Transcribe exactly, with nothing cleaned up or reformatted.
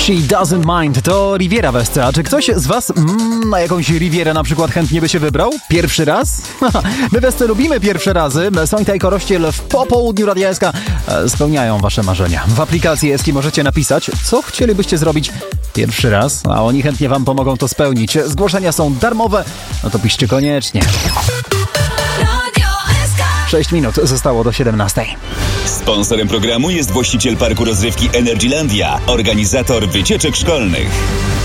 She Doesn't Mind to Riviera Westra. A czy ktoś z was mm, na jakąś Rivierę na przykład chętnie by się wybrał? Pierwszy raz? My Westy lubimy pierwsze razy. Sońta i Korościel w popołudniu Radia S K spełniają wasze marzenia. W aplikacji S K możecie napisać, co chcielibyście zrobić pierwszy raz, a oni chętnie wam pomogą to spełnić. Zgłoszenia są darmowe, no to piszcie koniecznie. sześć minut zostało do siedemnastej. Sponsorem programu jest właściciel parku rozrywki Energylandia, organizator wycieczek szkolnych.